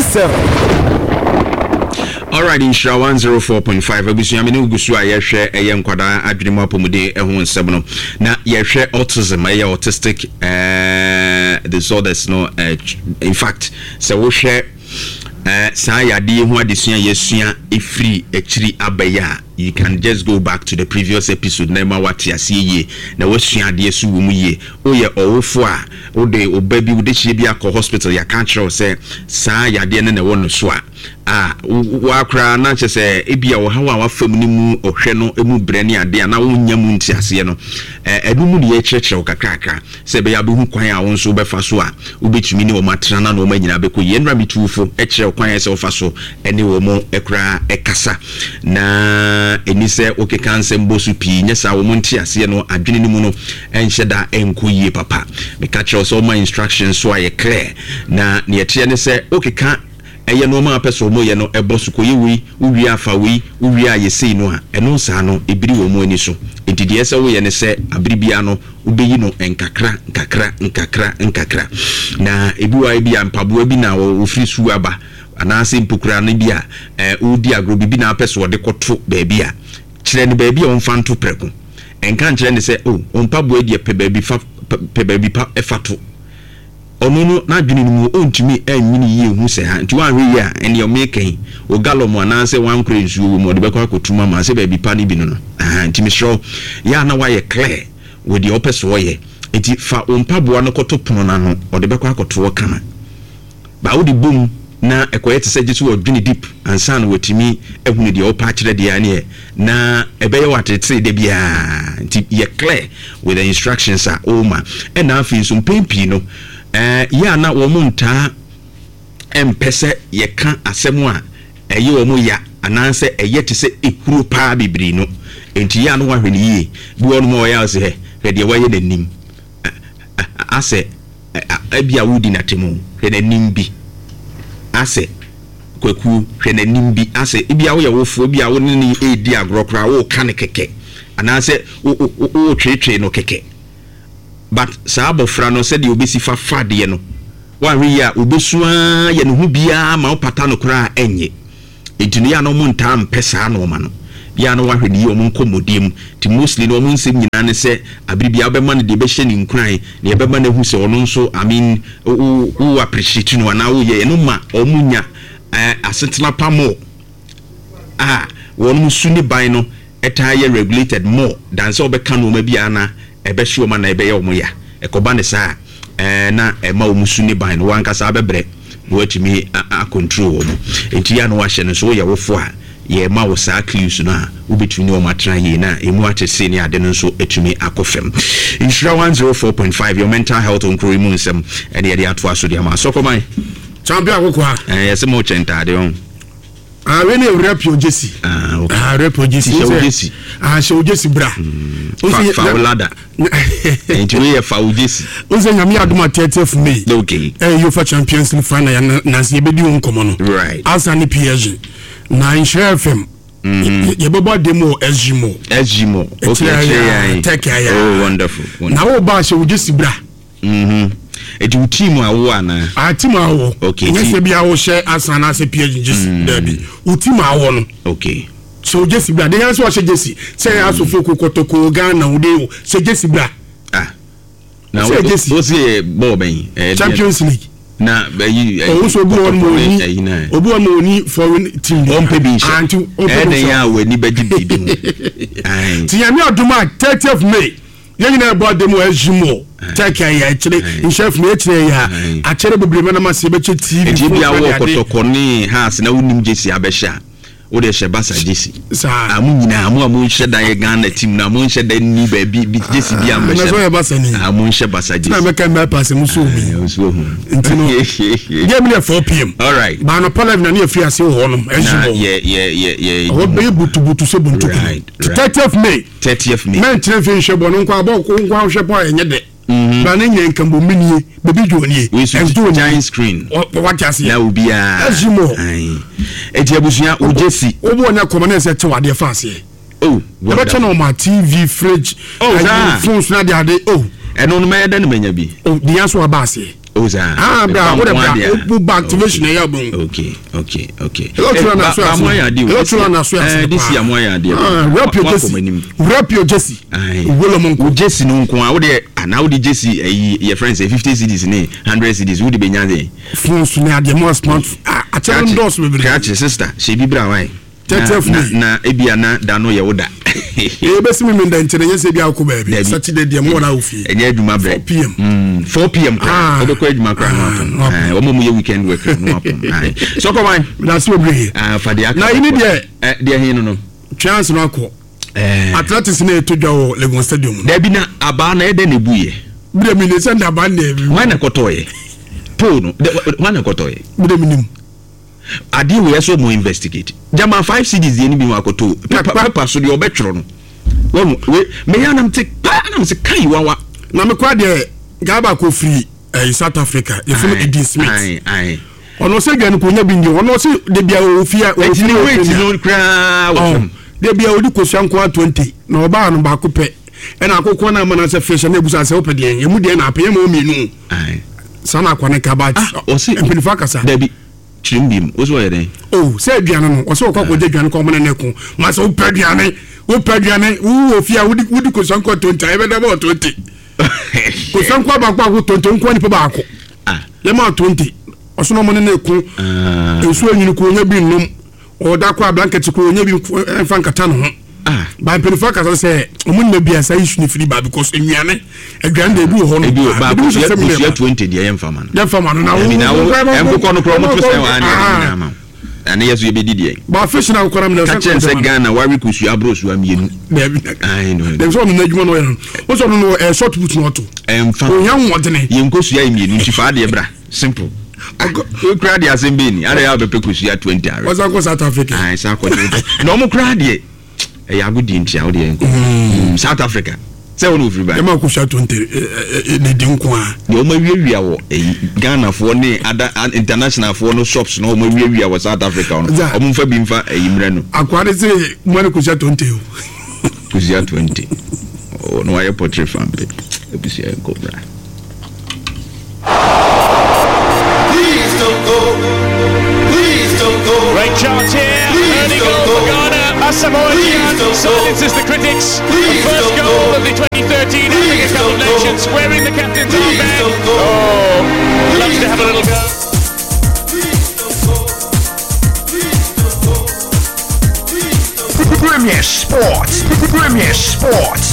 7. Alright, in Shra 104.5, Abusiami no gusu a yɛhwɛ ɛyɛ nkwada adwene apomude ɛho nsɛm no na yɛhwɛ autism ɛyɛ autistic disorders no in fact sɛ wohwɛ saa yade ho adesua yɛsua efiri akiri abaya you can just go back to the previous episode na ma wate ase ye na wasua ade su wo mu ye o ye owofo a o de oba bi wo de hie bi akọ hospital ya kan kyerɛ sɛ saa yade ne na wo no so a wa kra na kyerɛ sɛ ebia wo hawa wa fam ni mu ohwɛ no emu bre ne ade na wo nya mu nti ase no enu mu ne ye kyerɛkyerɛ kakaka sɛ be ya be hu kwan a wo nso be fa so a wo betumi ne wo matra na no ma nyina be ko ye nra mitufo kyerɛ kwan sɛ wo fa so ene wo mo ekra ekasa na eni sɛ okeka nsɛm bosu pii nya sa wo monte ase no adwene ni mu no enhyɛ da enko yie papa meka kyerɛ so my instructions so aye clear na ne yɛte ne sɛ okeka ɛyɛ no ma pɛso mo yɛ no ɛbɔ koye wi uwi afa wi uwi ayɛsei no a ɛno saa no ebiri wo mo ani so entidie sɛ wo yɛ ne sɛ abribia no ubeyi no nkakra na ebiwa ebia mpaboa bi na wo firi su aba anase mpukura no bia odi agro bibi na apeso de koto baabi a kyerɛ ne baabi a wonfa nto preko enka kyerɛ ne sɛ mpaboa die pe baabi pa efato ono no na dwene no mu ontumi anyini yie hu sɛ ha nti wan hwe ya ene o meken o galom anase wan kure nsuo mu de bɛkɔ akotuma ma sɛ baabi pa ne bi no nti me sure ya na wa ye clear with the opeso ye enti fa mpaboa no koto pono na no o de bɛkɔ akoto kana ba wo de bom na ekoye te seje so odwene deep ansa na watimi ehunu de opa kyerɛ de ane na ebeye watete de bia nti ye clear with the instructions are oma na afi so mpempi no ya na wo munta empese ye ka asɛm a eye wo mu ya ananse eye te se ehuru pa bibiri no enti ya no wahwe ne yie bi wonu mo ya se he de waye nanim ase abia wudi na temu he nanim bi ase kwaku hwe nanim bi ase ebia wo ye wofo ebia wo ne edi agrokra wo ka ne keke anase wo twetwe no keke but saabofra no said obesi fa fade no wanwe ya obesua ye no hu bia ma opata no kra enye etunu ya no monta mpesa no ma no ya no wahwe ni omun komodiem ti mostly no omun nsem nyina ne se abribia obema ne de be hye ni nkran ne ebema na hu se ono nso I mean wo appreciate no na wo ye no ma omunya asetena pamo wonu su ni ban no eta ye regulated more than so be kan no ma bia na ebe hye o ma na ebe ye o mo ya ekoba ne sa na ema o musu ni ban no wankasa bebre wo atimi a control wo enti ya no wa hye no so ye wofo a ye ma wo sa clues no a ubetuni o matra ye na emu atese ne ade no so etumi akofem Insura 104.5 your mental health on Kurimu nsem ene ye de ato aso de ma so koman champion akokwa yese mo chenta de on we ne rapio jesi rapio jesi show jesi bra fa lada enti we ye fa jesi unse nyame adoma 30th May okay UEFA Champions League final ya na se bedi won komo no right asa ni PSG na Insura FM ye bebo demo SGMO okay take ya oh wonderful na wo ba show jesi bra edu team awo ana team awo okay nyese bia wo share asa na se PSG jesi derby u team awo no okay so jesi bra de yanso wo share jesi say asofo kokotoko Ghana wo de se jesi bra na wo se ball ben Champions League na bayi so obu on mo ni foreign team on pe bi nche ya we ni baji bibi ti ya mi oduma 30th May ye nyina about dem SGMO take ya chire chef me chire ya a chire bebrebe na mase be che TV e bia wo kotoko ni has na wonim jesi abehya wo de shebasa jesi amu nyina amu nheda ye Ghana team na amu nheda ni ba bi jesi bia ambehya na so ye basa ni amu nhebasa jesi na meka me pass mu so hu ntino ye me 4 pm all right ba no pala na free ase ho no SGMO yeah wo be butu so buntu 30th May man chire fi nhwebo no kwa ba ko kwa nhwebo enye de ba na nya nkambo minie bebi dwonie and giant screen what just na ubia SGMO eti abusuya ojesi obo na common se tewade fancy what channel my TV fridge phones na de ade eno no me da na manya bi the answer abase Oza. Bra, what about activation ya bon. Okay. This year moya dey. Rep your Jesse. Wo Jesse no nko a wo dey ana wo dey Jesse your friends 50 cedis ne 100 cedis wo dey benya dey. Phones ne ade mo smart. A tell those we be. Catch sister, she be bra why. Na ebia na da no ye wo da. E be simi me nda ntene yese bia ko ba bi. Saturday dey mo na ofie. Enye aduma bre. 4 p.m. 4 p.m. Obe ko aduma kra no. O mo ye weekend work no apon. So come on. Na so bre. For the na ini dey hin no. Chance no akọ. Athletics na etodwa wo Lagos Stadium. Da bi na aba na ede na buye. Bre mi ne send aba na bi. Why na kotoye? Po no. Why na kotoye? Bre mi nim. Adi we so mo investigate. Jama 5 CDs ye ni bi makoto. Papa so de obetwro no. We me ya nam se kai wawa. Na me kwa de gaba ko free South Africa. You feel Eddie Smith. Aye. Ono se gani ko nya bi nje. Ono se de bia ofia wait no kra wo. De bia odi ko swanko 20. Na oba no ba ko pe. E na akoko na mana se fish na ebusa se opede yen. Emu de na apeye mo mienu. Aye. Sana kwa ne kabat. O se empinifa kasa. Debi chimbim ozo ye den. Oh, se aduane no. O se okwa ko de aduane ko mo ne ko. Ma se opeduane. Ofia wudi ko swanko 20. E be de ba 20. Ko swanko ba kwa ko 20 nko ni pe ba ko. Ye ma 20. O so no mo ne ko. Ensu anyini ko nya bi nnum. O da kwa blanket ko nya bi enfa nkata no ho. Ba empinifa kasa se omo na bia sa issue ni free ba because enwane aduane de bi ho no. Ba ko 20 de ye mfa man. Ya mfa man na wo. Emko no pro mo to se wa na ma. Ana yeso ye be didi. Ba fish na ko ram na se Ghana wari kusu abrosu amienu. I know. Dem so no adwuma no ye no. O so no short put no to. Emfa. O nya nwodene. Ye nkosu ya amienu nti fa de bra. Simple. O kra de asembe ni. Ada ya be pe kusu ya 20 are. O sa ko South Africa. Sa ko. No mo kra de ya gudi ntia o de enko. South Africa. Se wonu ofri ba. E ma ko sha 20 ne di nko a. De o ma wiawia wo Ghana fo ne ada international fo no shops no o ma wiawia wo South Africa no. O mo fa bi mfa yimre no. Akwade se mo ne ko sha 20 o. Ko sha 20. O no aye portrait fan be. E bi se enko bra. Please don't go. Great chance here. Early goal for Ghana. Asamoah Gyan silences the critics. The first goal of the 2013 Africa Cup of Nations, wearing the captain's armband. Oh, loves to have a little go. Premier Sports.